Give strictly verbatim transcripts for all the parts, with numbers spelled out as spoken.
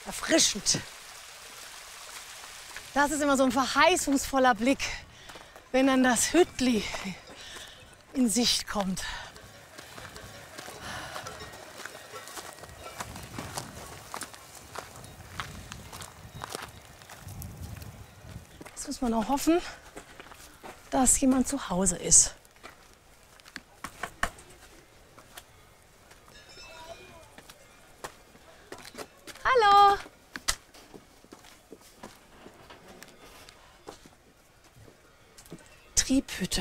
Erfrischend. Das ist immer so ein verheißungsvoller Blick, wenn dann das Hüttli in Sicht kommt. Jetzt muss man noch hoffen, dass jemand zu Hause ist. Hallo! Triebhütte.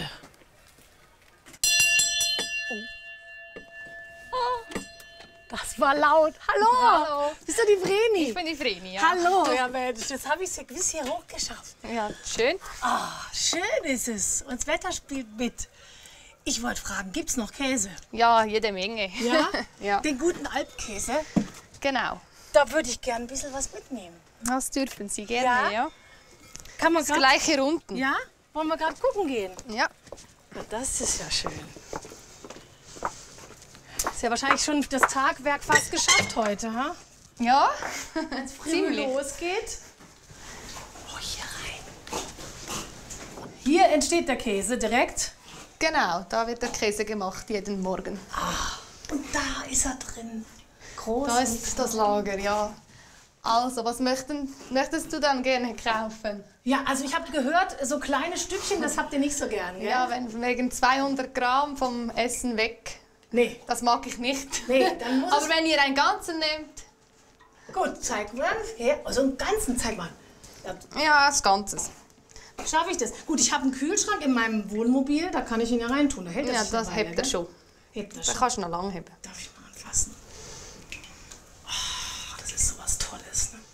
Oh. Oh. Das war laut. Hallo! Hallo! Bist du die Vreni? Ich bin die Vreni, ja. Hallo! Ja, Mensch, jetzt habe ich es ja gewiss hier hochgeschafft. Ja, schön. Ah, schön ist es. Und das Wetter spielt mit. Ich wollte fragen, gibt es noch Käse? Ja, jede Menge. Ja? Ja. Den guten Alpkäse? Genau. Da würde ich gern ein bisschen was mitnehmen. Das dürfen Sie gerne, ja. Ja? Kann man Das grad- gleiche unten. Ja? Wollen wir gerade gucken gehen? Ja. Na, das ist ja schön. Ist ja wahrscheinlich schon das Tagwerk fast geschafft heute, ha? Ja, Früh ziemlich. losgeht. Oh, hier rein. Hier entsteht der Käse direkt. Genau, da wird der Käse gemacht jeden Morgen. Und da ist er drin. Groß. Da ist das Lager, ja. Also, was möchten, möchtest du dann gerne kaufen? Ja, also ich habe gehört, so kleine Stückchen, das habt ihr nicht so gern, gell? Ja, wenn wegen zweihundert Gramm vom Essen weg. Nee. Das mag ich nicht. Nee, dann muss Aber es- wenn ihr einen ganzen nehmt, Gut, zeig mal. Ja, also einen ganzen, zeig mal. Ja, ja, das Ganze. schaffe ich das? Gut, ich habe einen Kühlschrank in meinem Wohnmobil, da kann ich ihn ja reintun. Da hält er Ja, sich das eine Weile, hebt er gell? schon. Hebt er Da schon. kannst du noch lange heben. Darf ich mal anfassen? Oh, das ist so was Tolles. Ne?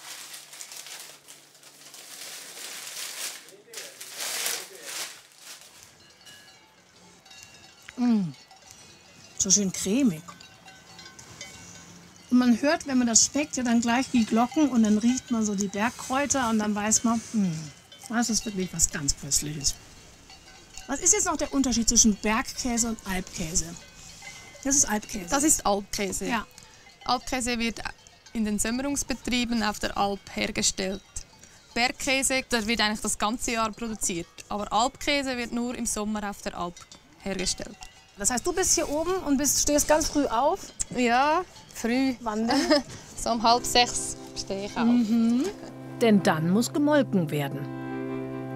Mm. So schön cremig. Und man hört, wenn man das schmeckt, ja dann gleich wie Glocken und dann riecht man so die Bergkräuter und dann weiß man, mm, das ist wirklich was ganz Köstliches. Was ist jetzt noch der Unterschied zwischen Bergkäse und Alpkäse? Das ist Alpkäse. Das ist Alpkäse. Ja. Alpkäse wird in den Sämmerungsbetrieben auf der Alp hergestellt. Bergkäse, der wird eigentlich das ganze Jahr produziert. Aber Alpkäse wird nur im Sommer auf der Alp hergestellt. Das heißt, du bist hier oben und bist, stehst ganz früh auf. Ja, früh. Wann denn? So um halb sechs stehe ich auf. Denn dann muss gemolken werden.